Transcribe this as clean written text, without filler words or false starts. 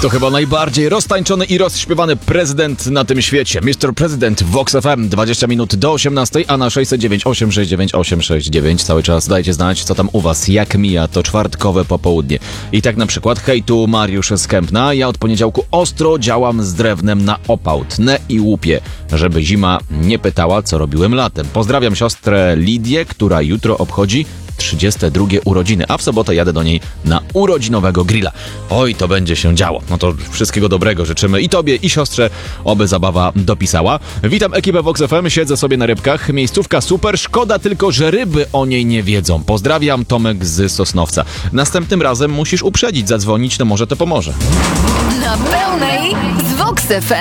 To chyba najbardziej roztańczony i rozśpiewany prezydent na tym świecie. Mr. President w Vox FM, 20 minut do 18, a na 609 869 869 cały czas dajcie znać, co tam u was, jak mija to czwartkowe popołudnie. I tak na przykład, hej, tu Mariusz z Kępna, ja od poniedziałku ostro działam z drewnem na opał, tnę i łupię, żeby zima nie pytała, co robiłem latem. Pozdrawiam siostrę Lidię, która jutro obchodzi 32 urodziny, a w sobotę jadę do niej na urodzinowego grilla. Oj, to będzie się działo. No to wszystkiego dobrego życzymy i tobie, i siostrze, oby zabawa dopisała. Witam ekipę Vox FM, siedzę sobie na rybkach. Miejscówka super, szkoda tylko, że ryby o niej nie wiedzą. Pozdrawiam, Tomek z Sosnowca. Następnym razem musisz uprzedzić, zadzwonić, to może to pomoże. Na pełnej z Vox FM.